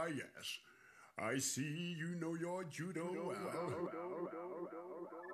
yes. I see you know your judo well.